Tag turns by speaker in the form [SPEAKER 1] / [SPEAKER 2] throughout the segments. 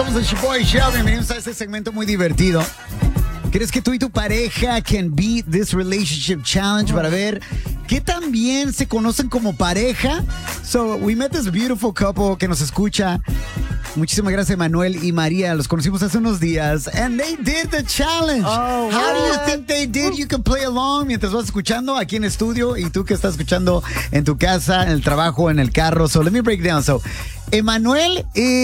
[SPEAKER 1] Somos el Shaboy Show. Bienvenidos a este segmento muy divertido. ¿Crees que tú y tu pareja can beat this relationship challenge para ver qué tan bien se conocen como pareja? So, we met this beautiful couple que nos escucha. Muchísimas gracias, Manuel y María. Los conocimos hace unos días. And they did the challenge.
[SPEAKER 2] Oh,
[SPEAKER 1] How do you
[SPEAKER 2] what?
[SPEAKER 1] think they did? You can play along mientras vas escuchando aquí en estudio y tú que estás escuchando en tu casa, en el trabajo, en el carro. So, let me break down. So, Emanuel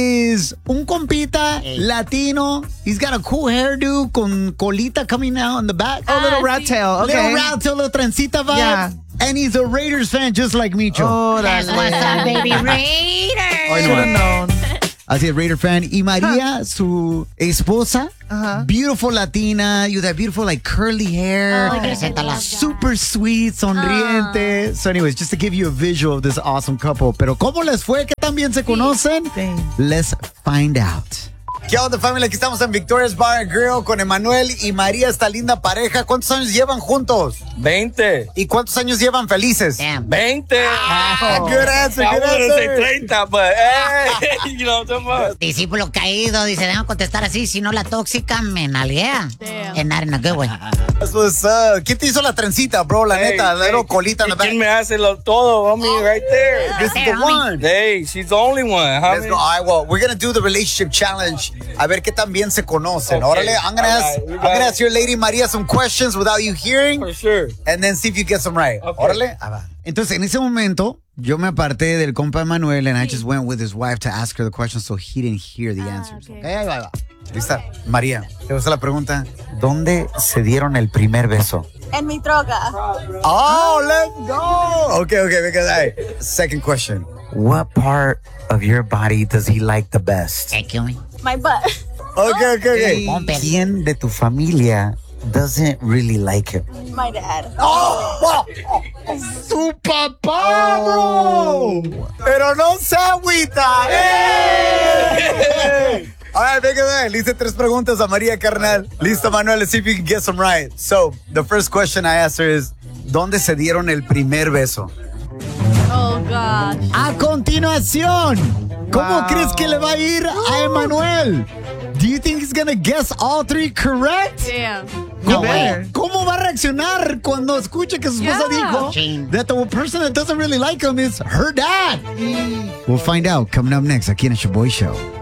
[SPEAKER 1] is un compita latino. He's got a cool hairdo con colita coming out in the back.
[SPEAKER 2] Oh, little rat tail. Okay.
[SPEAKER 1] Little rat tail, little trencita vibe.
[SPEAKER 2] Yeah.
[SPEAKER 1] And he's a Raiders fan just like Micho.
[SPEAKER 2] Oh,
[SPEAKER 3] That's what's up, baby. Raiders.
[SPEAKER 2] Should have known.
[SPEAKER 1] Así es, Raider fan. Y María, su esposa, beautiful latina, you that beautiful like curly hair.
[SPEAKER 3] Ay, preséntala.
[SPEAKER 1] Super sweet, sonriente. So anyways, just to give you a visual of this awesome couple. Pero ¿cómo les fue? ¿Qué tan bien se conocen?
[SPEAKER 2] Sí.
[SPEAKER 1] Let's find out. ¿Qué onda, familia? Aquí estamos en Victoria's Bar and Grill con Emanuel y María, esta linda pareja. ¿Cuántos años llevan juntos?
[SPEAKER 4] 20.
[SPEAKER 1] ¿Y cuántos años llevan felices?
[SPEAKER 3] Damn.
[SPEAKER 4] 20.
[SPEAKER 1] Good answer,
[SPEAKER 4] I
[SPEAKER 1] good
[SPEAKER 4] wanted to say
[SPEAKER 1] answer.
[SPEAKER 4] 30, but hey, you know what I'm talking about.
[SPEAKER 3] Discípulo caído, dice, déjame contestar así, si no la tóxica me nalguea. And not in a good way.
[SPEAKER 1] That's what's up. ¿Quién te hizo la trencita, bro? La neta, la little colita en la back.
[SPEAKER 4] ¿Quién me hace todo, homie, right there?
[SPEAKER 1] This is the one.
[SPEAKER 4] Hey, she's the only one. How
[SPEAKER 1] Let's go. All right, well, we're going to do the relationship challenge. A ver qué tan bien se conocen.
[SPEAKER 4] Okay.
[SPEAKER 1] Órale, I'm going
[SPEAKER 4] All right,
[SPEAKER 1] to ask your lady María some questions without you hearing.
[SPEAKER 4] For sure.
[SPEAKER 1] And then see if you get some right.
[SPEAKER 4] Okay.
[SPEAKER 1] Órale. Ah, va. Entonces, en ese momento, yo me aparté del compa Emanuel and I just went with his wife to ask her the questions so he didn't hear the answers.
[SPEAKER 5] Okay.
[SPEAKER 1] Okay, ahí va. ¿Lista? María, ¿te gusta la pregunta? ¿Dónde se dieron el primer beso?
[SPEAKER 5] En mi troca.
[SPEAKER 1] Oh, let's go. Okay, because second question. What part of your body does he like the best?
[SPEAKER 3] Hey, kill me.
[SPEAKER 5] My butt.
[SPEAKER 1] Okay.
[SPEAKER 3] Bumper.
[SPEAKER 1] ¿Quién de tu familia doesn't really like him?
[SPEAKER 5] My dad.
[SPEAKER 1] ¡Su papá, bro! Pero no se agüita. ¡Eh! All right, venga, le hice 3 preguntas a María, carnal. Listo, Manuel, let's see if you can get some right. So, the first question I asked her is, ¿dónde se dieron el primer beso?
[SPEAKER 5] Oh, gosh.
[SPEAKER 1] A continuación, ¿cómo crees que le va a ir a Emanuel? Do you think he's gonna guess all 3 correct?
[SPEAKER 5] Damn.
[SPEAKER 3] No way.
[SPEAKER 1] ¿Cómo va a reaccionar cuando escuche que su esposa dijo
[SPEAKER 3] Chin.
[SPEAKER 1] that the person that doesn't really like him is her dad? We'll find out coming up next aquí en el Shaboy Show.